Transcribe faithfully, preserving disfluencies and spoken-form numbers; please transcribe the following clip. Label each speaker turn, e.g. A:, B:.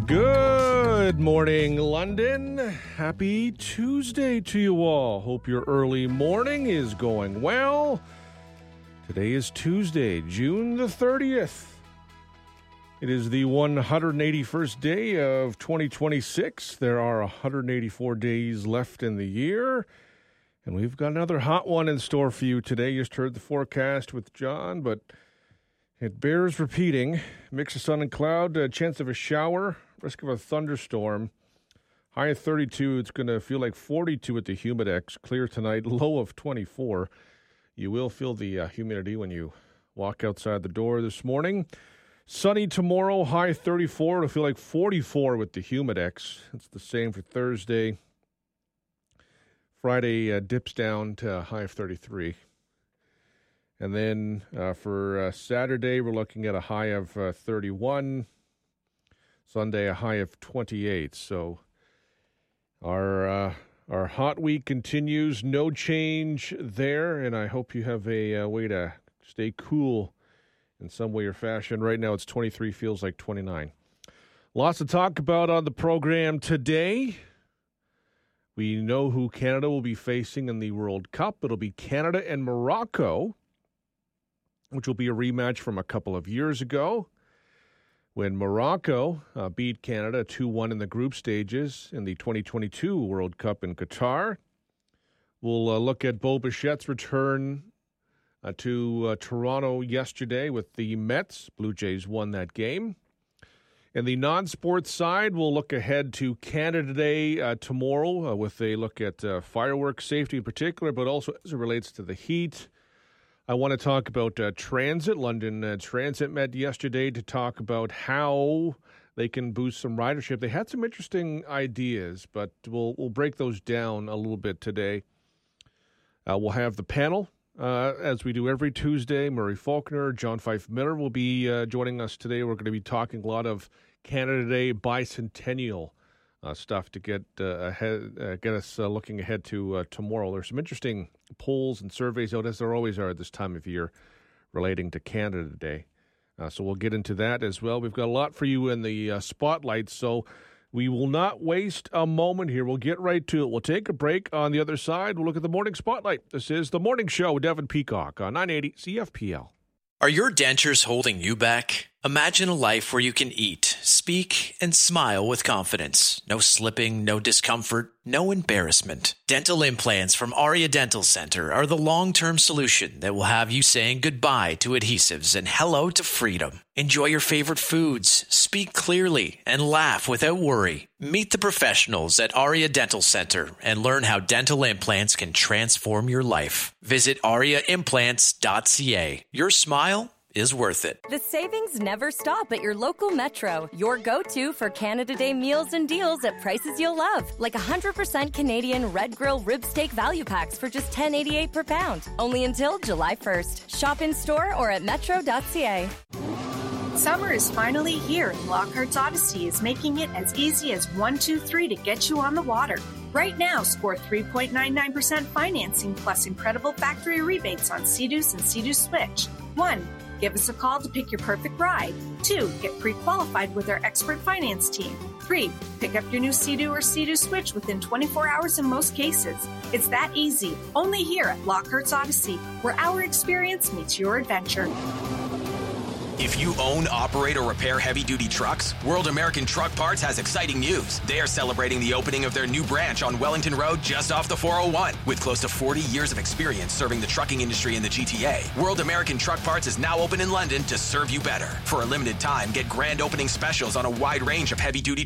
A: Good morning, London. Happy Tuesday to you all. Hope your early morning is going well. Today is Tuesday, June the thirtieth. It is the one hundred eighty-first day of twenty twenty-six. There are one hundred eighty-four days left in the year. And we've got another hot one in store for you today. You just heard the forecast with John, but it bears repeating. Mix of sun and cloud, a chance of a shower, risk of a thunderstorm. High of thirty-two. It's going to feel like forty-two at the Humidex. Clear tonight, low of twenty-four. You will feel the uh, humidity when you walk outside the door this morning. Sunny tomorrow, high thirty-four. It'll feel like forty-four with the Humidex. It's the same for Thursday. Friday uh, dips down to a high of thirty-three. And then uh, for uh, Saturday, we're looking at a high of uh, thirty-one. Sunday, a high of twenty-eight. So our uh, our hot week continues. No change there, and I hope you have a uh, way to stay cool in some way or fashion. Right now, it's twenty-three, feels like twenty-nine. Lots to talk about on the program today. We know who Canada will be facing in the World Cup. It'll be Canada and Morocco, which will be a rematch from a couple of years ago when Morocco uh, beat Canada two one in the group stages in the twenty twenty-two World Cup in Qatar. We'll uh, look at Bo Bichette's return uh, to uh, Toronto yesterday with the Mets. Blue Jays won that game. In the non-sports side, we'll look ahead to Canada Day uh, tomorrow uh, with a look at uh, fireworks safety in particular, but also as it relates to the heat. I want to talk about uh, transit. London uh, Transit met yesterday to talk about how they can boost some ridership. They had some interesting ideas, but we'll we'll break those down a little bit today. Uh, we'll have the panel, uh, as we do every Tuesday. Murray Faulkner, John Fife Miller will be uh, joining us today. We're going to be talking a lot of Canada Day bicentennial Uh, stuff to get uh, ahead, uh, get us uh, looking ahead to uh, tomorrow. There's some interesting polls and surveys out, as there always are at this time of year, relating to Canada Day. Uh, so we'll get into that as well. We've got a lot for you in the uh, spotlight, so we will not waste a moment here. We'll get right to it. We'll take a break. On the other side, we'll look at the morning spotlight. This is The Morning Show with Devin Peacock on nine eighty C F P L.
B: Are your dentures holding you back? Imagine a life where you can eat, speak, and smile with confidence. No slipping, no discomfort, no embarrassment. Dental implants from Aria Dental Center are the long-term solution that will have you saying goodbye to adhesives and hello to freedom. Enjoy your favorite foods, speak clearly, and laugh without worry. Meet the professionals at Aria Dental Center and learn how dental implants can transform your life. Visit aria implants dot c a. Your smile is worth it.
C: The savings never stop at your local Metro. Your go-to for Canada Day meals and deals at prices you'll love. Like one hundred percent Canadian Red Grill rib steak value packs for just ten eighty-eight per pound. Only until July first. Shop in store or at metro dot c a.
D: Summer is finally here, and Lockhart's Odyssey is making it as easy as one two three to get you on the water. Right now, score three point nine nine percent financing plus incredible factory rebates on Sea-Doos and Sea-Doo Switch. One, give us a call to pick your perfect ride. Two, get pre-qualified with our expert finance team. Three, pick up your new Sea-Doo or Sea-Doo Switch within twenty-four hours in most cases. It's that easy, only here at Lockhart's Odyssey, where our experience meets your adventure.
E: If you own, operate, or repair heavy-duty trucks, World American Truck Parts has exciting news. They are celebrating the opening of their new branch on Wellington Road just off the four oh one. With close to forty years of experience serving the trucking industry in the G T A, World American Truck Parts is now open in London to serve you better. For a limited time, get grand opening specials on a wide range of heavy-duty